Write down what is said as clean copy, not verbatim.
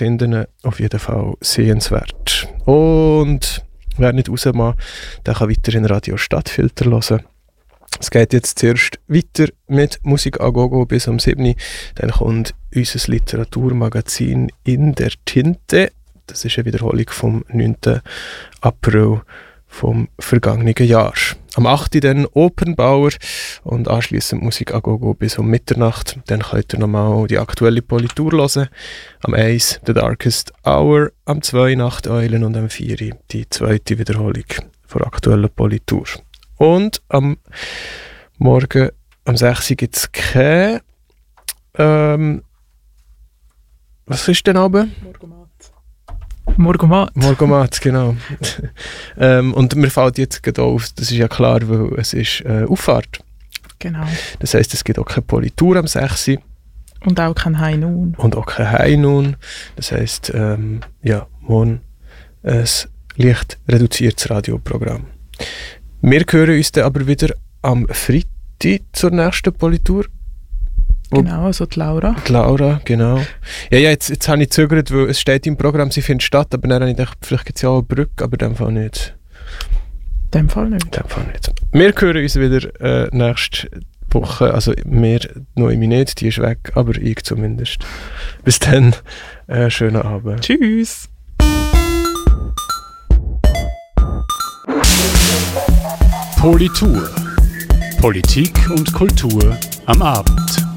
finden auf jeden Fall sehenswert. Und wer nicht raus mag, der kann weiterhin Radio Stadtfilter hören. Es geht jetzt zuerst weiter mit Musik à Gogo bis um 7 Uhr. Dann kommt unser Literaturmagazin «In der Tinte». Das ist eine Wiederholung vom 9. April vom vergangenen Jahr. Am 8. dann Opernbauer und anschliessend Musik à Gogo bis um Mitternacht. Dann könnt ihr nochmal die aktuelle Politur hören. Am 1 «The Darkest Hour», am 2 «Nachteulen» und am 4 die zweite Wiederholung der aktuellen Politur. Und am Morgen, am 6 gibt es keine. Was ist denn aber? Morgomat, genau. Und mir fällt jetzt gerade auf, das ist ja klar, weil es ist Auffahrt. Genau. Das heisst, es gibt auch keine Politur am 6. Und auch kein High Noon. Und auch kein High Noon. Das heisst, ja, morgen ein leicht reduziertes Radioprogramm. Wir hören uns dann aber wieder am Freitag zur nächsten Politur. Genau, also die Laura. Die Laura, genau. Ja, jetzt habe ich gezögert, weil es steht im Programm, sie findet statt, aber dann habe ich gedacht, vielleicht gibt es ja auch eine Brücke, aber in dem Fall nicht. In dem Fall nicht. Wir hören uns wieder nächste Woche, also wir, Noemi nicht, die ist weg, aber ich zumindest. Bis dann, schönen Abend. Tschüss. Politur. Politik und Kultur am Abend.